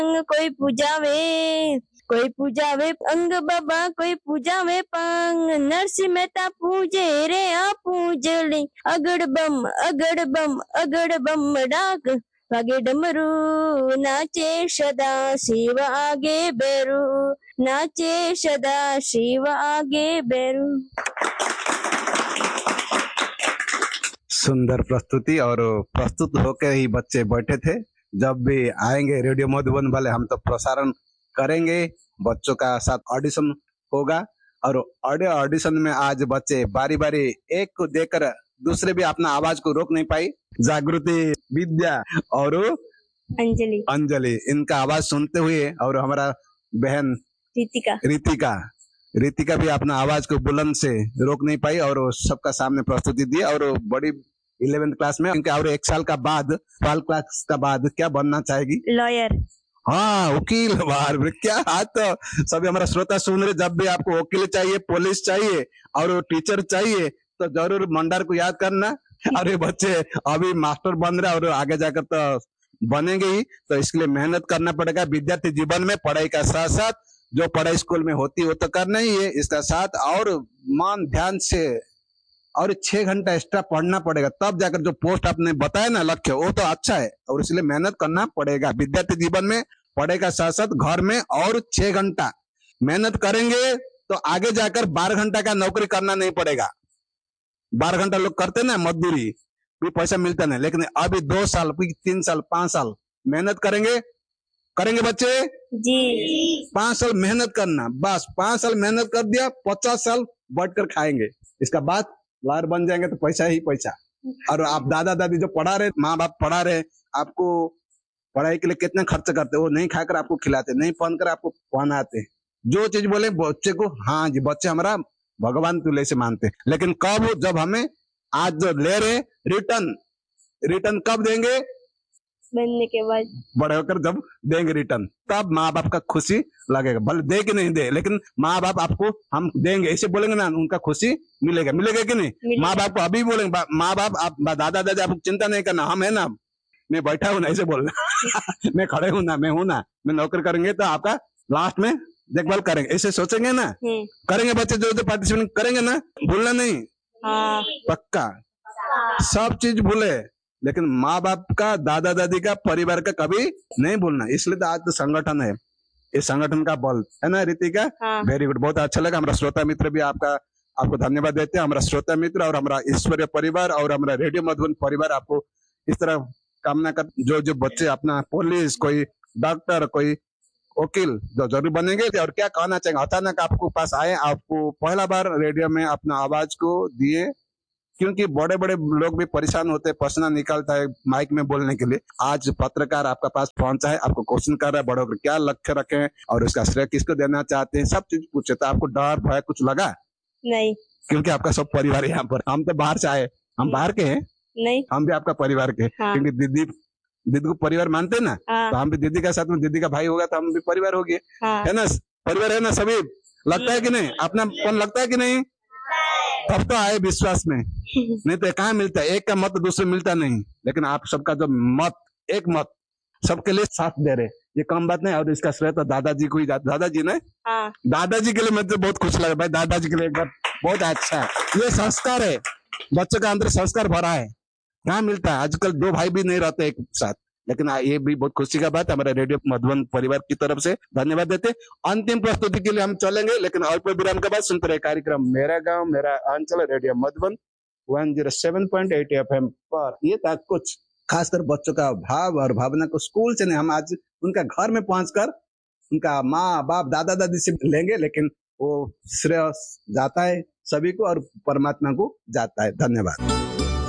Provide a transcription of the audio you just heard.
कोई पूजावे अंग बाबा, कोई पूजावे पांग, नरसिंह मेहता पूजे रे आ पूजली, अगड़ बम डाक, वागे डमरू, नाचे सदा शिव आगे बेरू, नाचे सदा शिव आगे बेरू। सुंदर प्रस्तुति, और प्रस्तुत होकर ही बच्चे बैठे थे। जब भी आएंगे रेडियो मधुबन वाले हम तो प्रसारण करेंगे, बच्चों का साथ ऑडिशन होगा, और ऑडियो ऑडिशन में आज बच्चे बारी बारी एक को देकर दूसरे भी अपना आवाज को रोक नहीं पाई। जागृति, विद्या और अंजलि इनका आवाज सुनते हुए, और हमारा बहन रितिका भी अपना आवाज को बुलंद से रोक नहीं पाई और सबका सामने प्रस्तुति दी। और बड़ी 11th क्लास में इनके, और 1 साल का बाद 12 क्लास का बाद क्या बनना चाहेगी? लॉयर। हाँ, वकील। बाहर क्या, आज तो सभी हमारा श्रोता सुन रहे, जब भी आपको वकील चाहिए, पुलिस चाहिए और टीचर चाहिए तो जरूर मंडार को याद करना। और ये बच्चे अभी मास्टर बन रहे और आगे जाकर तो बनेंगे ही, तो इसके लिए मेहनत करना पड़ेगा। विद्यार्थी जीवन में पढ़ाई का साथ साथ जो पढ़ाई स्कूल में होती है वो तो करना ही है, इसका साथ और मन ध्यान से और 6 घंटा एक्स्ट्रा पढ़ना पड़ेगा, तब जाकर जो पोस्ट आपने बताया ना लक्ष्य, वो तो अच्छा है, और इसलिए मेहनत करना पड़ेगा। विद्यार्थी जीवन में पढ़ाई का साथ साथ घर में और 6 घंटा मेहनत करेंगे तो आगे जाकर 12 घंटा का नौकरी करना नहीं पड़ेगा। 12 घंटा लोग करते ना मजदूरी, भी पैसा मिलता नहीं, लेकिन अभी 2 साल 3 साल 5 साल मेहनत करेंगे बच्चे जी। 5 साल मेहनत करना, बस 5 साल मेहनत कर दिया, 50 साल बैठ कर खाएंगे, इसका बाद लॉयर बन जाएंगे तो पैसा ही पैसा। और आप दादा दादी जो पढ़ा रहे, माँ बाप पढ़ा रहे, आपको पढ़ाई के लिए कितना खर्च करते, वो नहीं खाकर आपको खिलाते, नहीं पहनकर आपको पहनाते, जो चीज बोले बच्चे को, हाँ जी, बच्चे हमारा भगवान तुल्य से मानते। लेकिन कब, जब हमें आज जो ले रहे रिटर्न कब देंगे? बनने के बाद, बड़े होकर जब देंगे रिटर्न, तब माँ बाप का खुशी लगेगा। भले दे कि नहीं दे, लेकिन माँ बाप आपको हम देंगे ऐसे बोलेंगे ना, उनका खुशी मिलेगा कि नहीं? माँ बाप को अभी बोलेंगे, माँ बाप आप दादा दादा आपको चिंता नहीं करना, हम है ना, मैं बैठा हूँ ना, ऐसे बोलना मैं खड़े हूँ ना, मैं हूँ ना, मैं नौकर करेंगे तो आपका लास्ट में देखभाल करेंगे, ऐसे सोचेंगे ना। करेंगे बच्चे, जो पार्टिसिपेट करेंगे ना, भूलना नहीं। पक्का सब चीज भूले, लेकिन माँ बाप का, दादा दादी का, परिवार का कभी नहीं भूलना। इसलिए तो आज तो संगठन है, इस संगठन का बल है ना रितिका। वेरी गुड, बहुत अच्छा लगा। हमारा श्रोता मित्र भी आपको धन्यवाद देते हैं। हमारा श्रोता मित्र और हमारा ईश्वरीय परिवार और हमारा रेडियो मधुबन परिवार आपको इस तरह कामना कर, जो बच्चे अपना पुलिस, कोई डॉक्टर, कोई वकील जो जरूर बनेंगे। और क्या कहना चाहेंगे, अचानक आपको पास आए, आपको पहला बार रेडियो में अपना आवाज को दिए, क्योंकि बड़े बड़े लोग भी परेशान होते हैं, पसीना निकलता है माइक में बोलने के लिए। आज पत्रकार आपका पास पहुंचा है, आपको क्वेश्चन कर रहा है, बड़ों को क्या लक्ष्य रखे और उसका श्रेय किसको देना चाहते हैं, सब चीज पूछे, तो आपको डर भय कुछ लगा नहीं? क्योंकि आपका सब परिवार यहाँ पर, हम तो बाहर से आए, हम बाहर के हैं नहीं, हम भी आपका परिवार के। क्योंकि दीदी को परिवार मानते ना, तो हम भी दीदी का साथ में, दीदी का भाई होगा तो हम भी परिवार हो गए, है ना, परिवार है ना सभी। लगता है कि नहीं, अपना कौन लगता है कि नहीं? तब तो आए विश्वास में, नहीं तो कहाँ मिलता है, एक का मत दूसरे मिलता नहीं। लेकिन आप सबका जो मत, एक मत सबके लिए साथ दे रहे, ये कम बात नहीं। और इसका श्रेय तो दादाजी को ही, दादाजी ने, दादाजी के लिए मैं तो बहुत खुश लगा भाई, दादाजी के लिए एक बार बहुत अच्छा है। ये संस्कार है, बच्चों का अंदर संस्कार भरा है, कहाँ मिलता है। आजकल 2 भाई भी नहीं रहते एक साथ, लेकिन ये भी बहुत खुशी का बात है। हमारे रेडियो मधुबन परिवार की तरफ से धन्यवाद देते। अंतिम प्रस्तुति के लिए हम चलेंगे, लेकिन अल्प विराम के बाद सुनते रहे कार्यक्रम मेरा गांव मेरा अंचल, रेडियो मधुबन 107.8 FM पर। ये था कुछ खासकर बच्चों का भाव और भावना को स्कूल से नहीं, हम आज उनका घर में पहुंचकर उनका माँ बाप दादा दादी से लेंगे, लेकिन वो श्रेय जाता है सभी को और परमात्मा को जाता है। धन्यवाद।